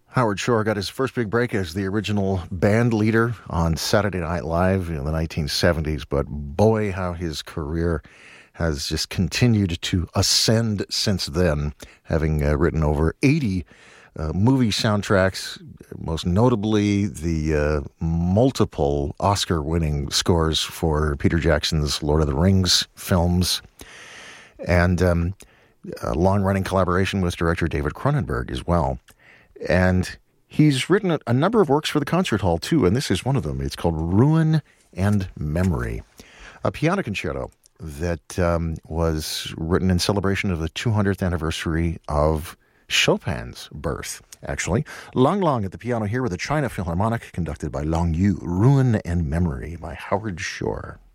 Howard Shore got his first big break as the original band leader on Saturday Night Live in the 1970s, but boy, how his career has just continued to ascend since then, having written over 80 movie soundtracks, most notably the multiple Oscar-winning scores for Peter Jackson's Lord of the Rings films, and a long-running collaboration with director David Cronenberg as well. And he's written a number of works for the concert hall, too, and this is one of them. It's called Ruin and Memory, a piano concerto that was written in celebration of the 200th anniversary of Chopin's birth, actually. Lang Lang at the piano here with the China Philharmonic, conducted by Lang Yu. Ruin and Memory by Howard Shore.